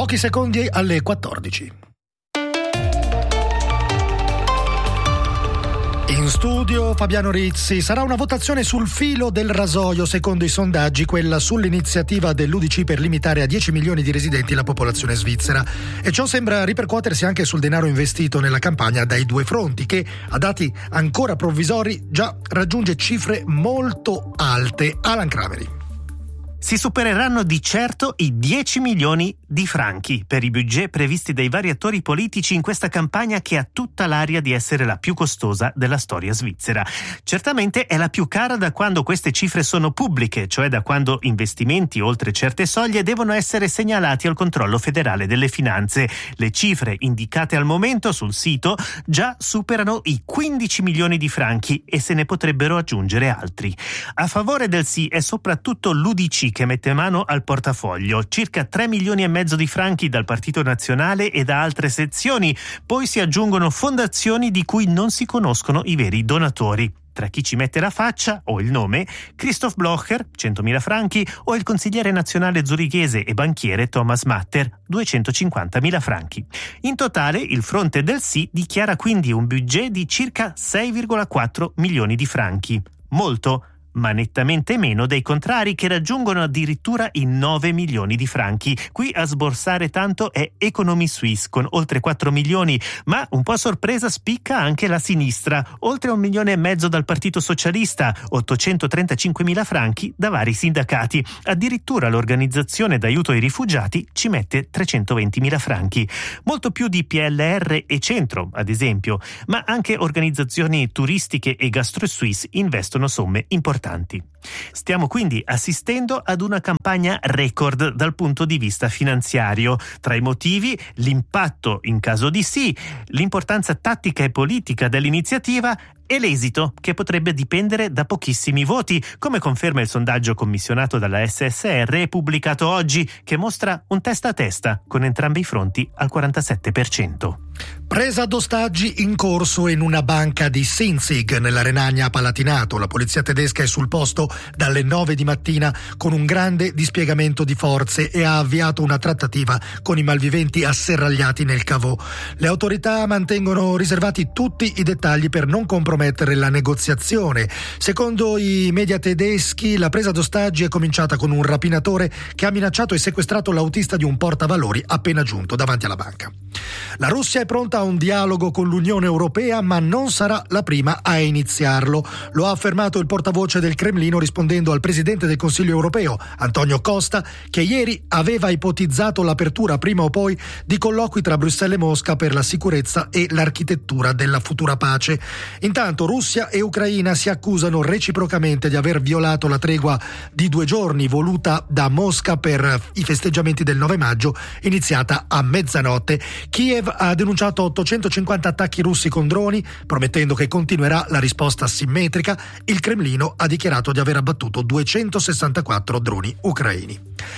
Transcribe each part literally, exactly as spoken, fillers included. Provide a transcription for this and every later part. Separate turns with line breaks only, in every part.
Pochi secondi alle quattordici. In studio Fabiano Rizzi. Sarà una votazione sul filo del rasoio, secondo i sondaggi, quella sull'iniziativa dell'U D C per limitare a dieci milioni di residenti la popolazione svizzera. E ciò sembra ripercuotersi anche sul denaro investito nella campagna dai due fronti, che a dati ancora provvisori già raggiunge cifre molto alte. Alan Crameri.
Si supereranno di certo i dieci milioni di franchi per i budget previsti dai vari attori politici in questa campagna, che ha tutta l'aria di essere la più costosa della storia svizzera. Certamente è la più cara da quando queste cifre sono pubbliche, cioè da quando investimenti oltre certe soglie devono essere segnalati al controllo federale delle finanze. Le cifre indicate al momento sul sito già superano i quindici milioni di franchi e se ne potrebbero aggiungere altri. A favore del sì è soprattutto l'U D C, che mette mano al portafoglio, circa tre milioni e mezzo di franchi dal Partito Nazionale e da altre sezioni. Poi si aggiungono fondazioni di cui non si conoscono i veri donatori. Tra chi ci mette la faccia o il nome, Christoph Blocher, centomila franchi, o il consigliere nazionale zurichese e banchiere Thomas Matter, duecentocinquantamila franchi. In totale il fronte del sì dichiara quindi un budget di circa sei virgola quattro milioni di franchi. Molto, ma nettamente meno dei contrari, che raggiungono addirittura i nove milioni di franchi. Qui a sborsare tanto è Economie Suisse con oltre quattro milioni, ma un po' a sorpresa spicca anche la sinistra, oltre un milione e mezzo dal Partito Socialista, ottocentotrentacinquemila franchi da vari sindacati. Addirittura l'organizzazione d'aiuto ai rifugiati ci mette trecentoventimila franchi, molto più di P L R e Centro, ad esempio, ma anche organizzazioni turistiche e Gastro Suisse investono somme importanti. Stiamo quindi assistendo ad una campagna record dal punto di vista finanziario. Tra i motivi, l'impatto in caso di sì, l'importanza tattica e politica dell'iniziativa e l'esito, che potrebbe dipendere da pochissimi voti, come conferma il sondaggio commissionato dalla S S R e pubblicato oggi, che mostra un testa a testa con entrambi i fronti al quarantasette per cento.
Presa d'ostaggi in corso in una banca di Sinzig, nella Renania-Palatinato. La polizia tedesca è sul posto dalle nove di mattina con un grande dispiegamento di forze e ha avviato una trattativa con i malviventi asserragliati nel cavò. Le autorità mantengono riservati tutti i dettagli per non compromettere la negoziazione. Secondo i media tedeschi, la presa d'ostaggi è cominciata con un rapinatore che ha minacciato e sequestrato l'autista di un portavalori appena giunto davanti alla banca. La Russia è pronta a un dialogo con l'Unione Europea, ma non sarà la prima a iniziarlo. Lo ha affermato il portavoce del Cremlino rispondendo al presidente del Consiglio Europeo, Antonio Costa, che ieri aveva ipotizzato l'apertura prima o poi di colloqui tra Bruxelles e Mosca per la sicurezza e l'architettura della futura pace. Intanto Russia e Ucraina si accusano reciprocamente di aver violato la tregua di due giorni voluta da Mosca per i festeggiamenti del nove maggio, iniziata a mezzanotte. Kiev ha denunciato ottocentocinquanta attacchi russi con droni, promettendo che continuerà la risposta simmetrica. Il Cremlino ha dichiarato di aver abbattuto duecentosessantaquattro droni ucraini.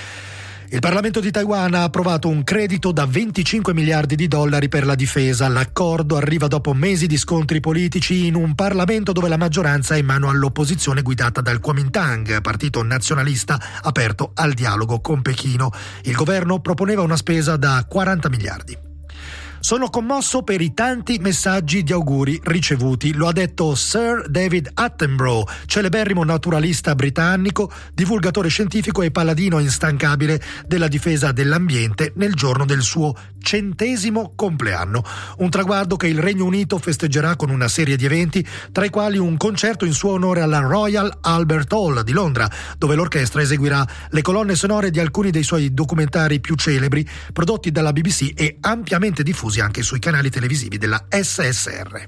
Il Parlamento di Taiwan ha approvato un credito da venticinque miliardi di dollari per la difesa. L'accordo arriva dopo mesi di scontri politici in un Parlamento dove la maggioranza è in mano all'opposizione guidata dal Kuomintang, partito nazionalista aperto al dialogo con Pechino. Il governo proponeva una spesa da quaranta miliardi. Sono commosso per i tanti messaggi di auguri ricevuti, lo ha detto Sir David Attenborough, celeberrimo naturalista britannico, divulgatore scientifico e paladino instancabile della difesa dell'ambiente nel giorno del suo centesimo compleanno. Un traguardo che il Regno Unito festeggerà con una serie di eventi, tra i quali un concerto in suo onore alla Royal Albert Hall di Londra, dove l'orchestra eseguirà le colonne sonore di alcuni dei suoi documentari più celebri, prodotti dalla B B C e ampiamente diffusi anche sui canali televisivi della S S R.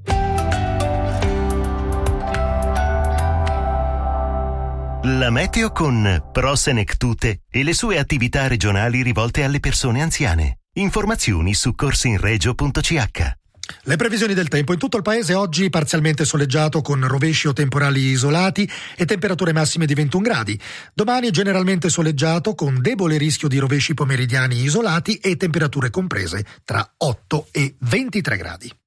La meteo con Prosenectute e le sue attività regionali rivolte alle persone anziane. Informazioni su corsinregio punto c h.
Le previsioni del tempo: in tutto il paese oggi parzialmente soleggiato con rovesci o temporali isolati e temperature massime di ventuno gradi. Domani generalmente soleggiato con debole rischio di rovesci pomeridiani isolati e temperature comprese tra otto e ventitré gradi.